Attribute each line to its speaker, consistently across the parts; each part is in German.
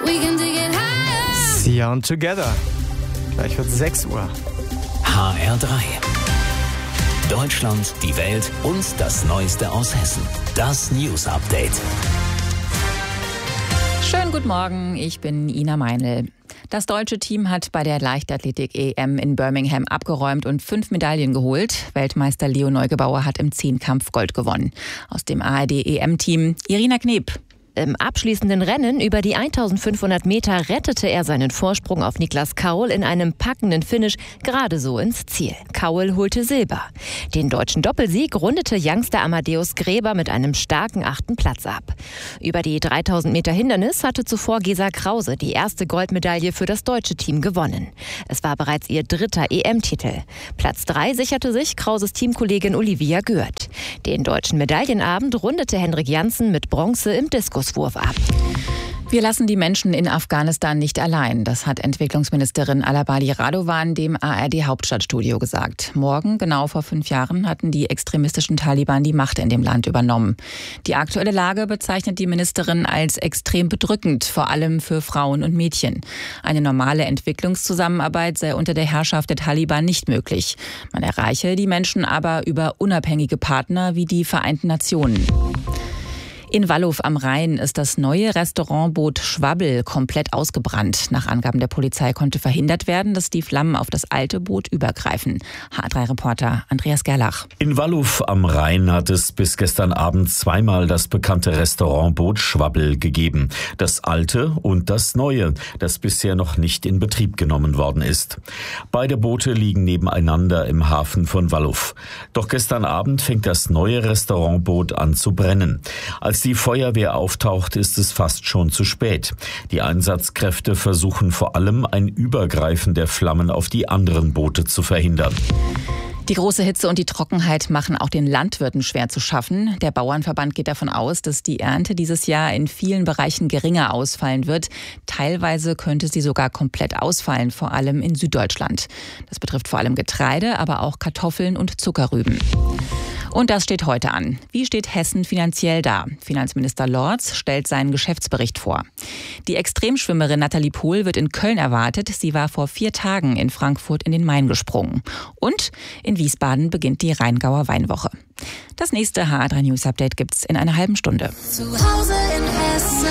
Speaker 1: Sia und Together. Gleich wird 6 Uhr.
Speaker 2: HR3. Deutschland, die Welt und das Neueste aus Hessen. Das News Update.
Speaker 3: Schönen guten Morgen, ich bin Ina Meinl. Das deutsche Team hat bei der Leichtathletik-EM in Birmingham abgeräumt und 5 Medaillen geholt. Weltmeister Leo Neugebauer hat im Zehnkampf Gold gewonnen. Aus dem ARD-EM-Team Irina Kneb.
Speaker 4: Im abschließenden Rennen über die 1500 Meter rettete er seinen Vorsprung auf Niklas Kaul in einem packenden Finish gerade so ins Ziel. Kaul holte Silber. Den deutschen Doppelsieg rundete Youngster Amadeus Gräber mit einem starken 8. Platz ab. Über die 3000 Meter Hindernis hatte zuvor Gesa Krause die erste Goldmedaille für das deutsche Team gewonnen. Es war bereits ihr 3. EM-Titel. Platz 3 sicherte sich Krauses Teamkollegin Olivia Gürt. Den deutschen Medaillenabend rundete Hendrik Janssen mit Bronze im Diskuswurf ab.
Speaker 3: Wir lassen die Menschen in Afghanistan nicht allein. Das hat Entwicklungsministerin Alabali Radovan dem ARD-Hauptstadtstudio gesagt. Morgen, genau vor 5 Jahren, hatten die extremistischen Taliban die Macht in dem Land übernommen. Die aktuelle Lage bezeichnet die Ministerin als extrem bedrückend, vor allem für Frauen und Mädchen. Eine normale Entwicklungszusammenarbeit sei unter der Herrschaft der Taliban nicht möglich. Man erreiche die Menschen aber über unabhängige Partner wie die Vereinten Nationen. In Wallow am Rhein ist das neue Restaurantboot Schwabbel komplett ausgebrannt. Nach Angaben der Polizei konnte verhindert werden, dass die Flammen auf das alte Boot übergreifen. HR3-Reporter Andreas Gerlach.
Speaker 5: In Wallow am Rhein hat es bis gestern Abend zweimal das bekannte Restaurantboot Schwabbel gegeben. Das alte und das neue, das bisher noch nicht in Betrieb genommen worden ist. Beide Boote liegen nebeneinander im Hafen von Wallow. Doch gestern Abend fängt das neue Restaurantboot an zu brennen. Als die Feuerwehr auftaucht, ist es fast schon zu spät. Die Einsatzkräfte versuchen vor allem, ein Übergreifen der Flammen auf die anderen Boote zu verhindern.
Speaker 3: Die große Hitze und die Trockenheit machen auch den Landwirten schwer zu schaffen. Der Bauernverband geht davon aus, dass die Ernte dieses Jahr in vielen Bereichen geringer ausfallen wird. Teilweise könnte sie sogar komplett ausfallen, vor allem in Süddeutschland. Das betrifft vor allem Getreide, aber auch Kartoffeln und Zuckerrüben. Und das steht heute an. Wie steht Hessen finanziell da? Finanzminister Lorz stellt seinen Geschäftsbericht vor. Die Extremschwimmerin Nathalie Pohl wird in Köln erwartet. Sie war vor 4 Tagen in Frankfurt in den Main gesprungen. Und in Wiesbaden beginnt die Rheingauer Weinwoche. Das nächste HR3 News Update gibt's in einer halben Stunde.
Speaker 6: Zu Hause in Hessen.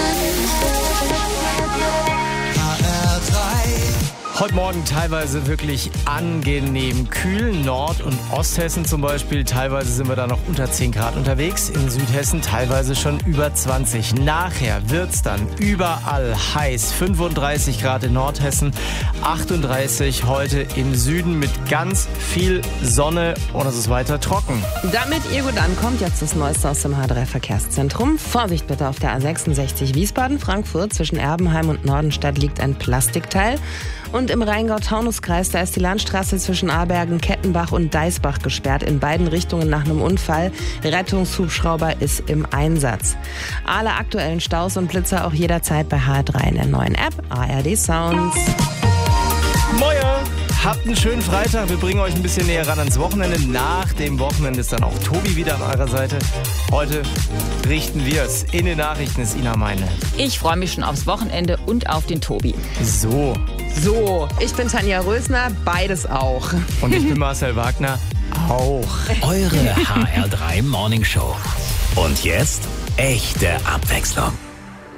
Speaker 1: Heute Morgen teilweise wirklich angenehm kühl. Nord- und Osthessen zum Beispiel. Teilweise sind wir da noch unter 10 Grad unterwegs. In Südhessen teilweise schon über 20. Nachher wird's dann überall heiß. 35 Grad in Nordhessen, 38 heute im Süden mit ganz viel Sonne und es ist weiter trocken.
Speaker 7: Damit ihr gut ankommt, jetzt das Neueste aus dem H3-Verkehrszentrum. Vorsicht bitte auf der A66 Wiesbaden-Frankfurt. Zwischen Erbenheim und Nordenstadt liegt ein Plastikteil. Und im Rheingau-Taunus-Kreis, da ist die Landstraße zwischen Abergen, Kettenbach und Deisbach gesperrt. In beiden Richtungen nach einem Unfall. Rettungshubschrauber ist im Einsatz. Alle aktuellen Staus und Blitzer auch jederzeit bei HR3 in der neuen App ARD Sounds.
Speaker 1: Moin! Habt einen schönen Freitag. Wir bringen euch ein bisschen näher ran ans Wochenende. Nach dem Wochenende ist dann auch Tobi wieder an eurer Seite. Heute richten wir es. In den Nachrichten ist Ina Meinl.
Speaker 3: Ich freue mich schon aufs Wochenende und auf den Tobi.
Speaker 1: So,
Speaker 7: Ich bin Tanja Rösner, beides auch.
Speaker 1: und ich bin Marcel Wagner. Auch.
Speaker 2: Eure HR3 Morning Show. Und jetzt echte Abwechslung.